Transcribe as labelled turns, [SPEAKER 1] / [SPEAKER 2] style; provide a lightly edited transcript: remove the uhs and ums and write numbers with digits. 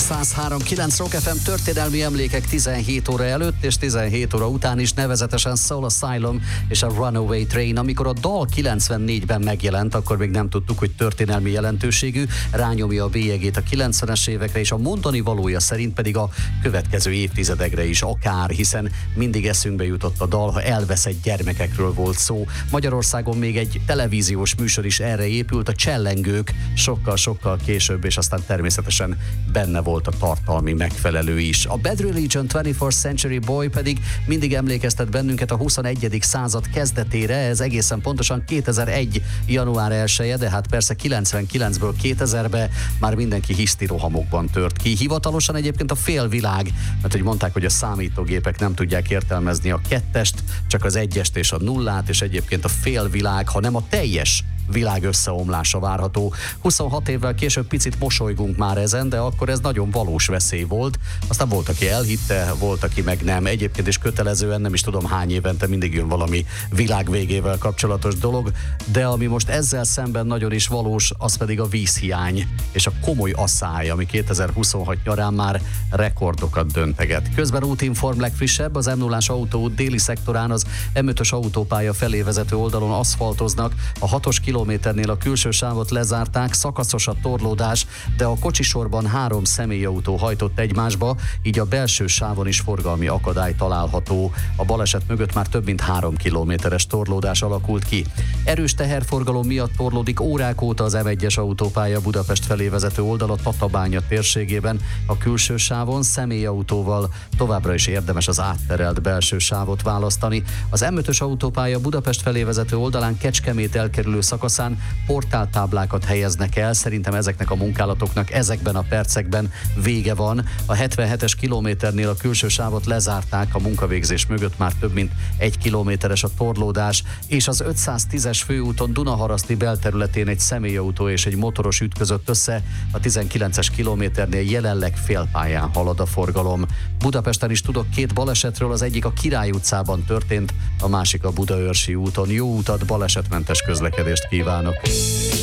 [SPEAKER 1] 103.9 Rock FM történelmi emlékek 17 óra előtt és 17 óra után is, nevezetesen Soul Asylum és a Runaway Train. Amikor a dal 94-ben megjelent, akkor még nem tudtuk, hogy történelmi jelentőségű, rányomja a bélyegét a 90-es évekre, és a mondani valója szerint pedig a következő évtizedekre is akár, hiszen mindig eszünkbe jutott a dal, ha elveszett gyermekekről volt szó. Magyarországon még egy televíziós műsor is erre épült, a Csellengők, sokkal később, és aztán természetesen benne volt a tartalmi megfelelő is. A Bad Religion 21st Century Boy pedig mindig emlékeztet bennünket a 21. század kezdetére, ez egészen pontosan 2001. január 1-e, de hát persze 99-ből 2000-be már mindenki hisztirohamokban tört ki. Hivatalosan egyébként a félvilág, mert hogy mondták, hogy a számítógépek nem tudják értelmezni a kettest, csak az egyest és a nullát, és egyébként a félvilág, ha nem a teljes világ összeomlása várható. 26 évvel később picit mosolygunk már ezen, de akkor ez nagyon valós veszély volt. Aztán volt, aki elhitte, volt, aki meg nem. Egyébként is kötelezően, nem is tudom hány évente mindig jön valami világ végével kapcsolatos dolog, de ami most ezzel szemben nagyon is valós, az pedig a vízhiány és a komoly asszály, ami 2026 nyarán már rekordokat dönteget. Közben útinform legfrissebb, az M0-ás autóút déli szektorán az M5-ös autópálya felé vezető oldalon aszfaltoznak, a 6-os kilométernél a külső sávot lezárták, szakaszos a torlódás, de a kocsisorban 3 személyautó hajtott egymásba, így a belső sávon is forgalmi akadály található. A baleset mögött már több mint 3 kilométeres torlódás alakult ki. Erős teherforgalom miatt torlódik órák óta az M1-es autópálya Budapest felé vezető oldal a Tatabánya térségében. A külső sávon személyautóval továbbra is érdemes az átterelt belső sávot választani. Az M5-ös autópálya Budapest felé vezető oldalán Kecskemét elkerülő szakaszán portáltáblákat helyeznek el. Szerintem ezeknek a munkálatoknak ezekben a percekben vége van. A 77-es kilométernél a külső sávot lezárták, a munkavégzés mögött már több mint 1 kilométeres a torlódás, és az 510-es főúton Dunaharaszti belterületén egy személyautó és egy motoros ütközött össze. A 19-es kilométernél jelenleg félpályán halad a forgalom. Budapesten is tudok 2 balesetről, az egyik a Király utcában történt, a másik a Budaörsi úton. Jó utat, balesetmentes közlekedést kívánok!